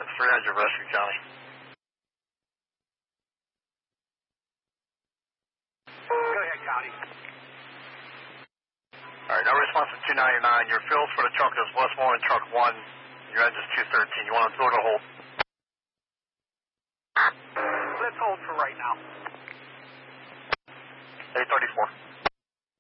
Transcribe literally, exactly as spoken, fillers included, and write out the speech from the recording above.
That's three hundred Rescue County. Go ahead, County. All right, no response to two ninety-nine. Your field for the truck is Westmoreland Truck one. Your engine's two thirteen. You want to do it or hold? Let's hold for right now. eight thirty-four.